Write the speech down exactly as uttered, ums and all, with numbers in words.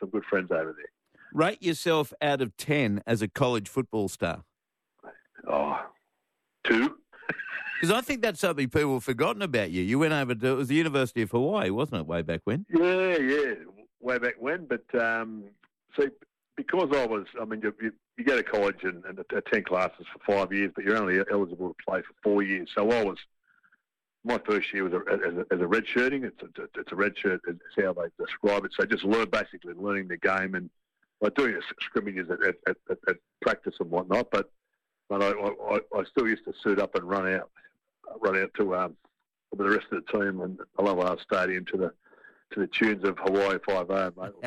some good friends over there. Rate yourself out of ten as a college football star. Oh, two. Because I think that's something people have forgotten about you. You went over to, it was the University of Hawaii, wasn't it, way back when? Yeah, yeah, way back when. But um, see, because I was, I mean, you, you, you go to college and, and attend classes for five years, but you're only eligible to play for four years. So I was, my first year was a, as, a, as a red shirting. It's a, it's a red shirt, is how they describe it. So just learn, basically learning the game and like doing scrimmages at, at, at, at practice and whatnot. But but I, I, I still used to suit up and run out, run out to um, with the rest of the team and Aloha Stadium to the to the tunes of Hawaii Five-O, mate.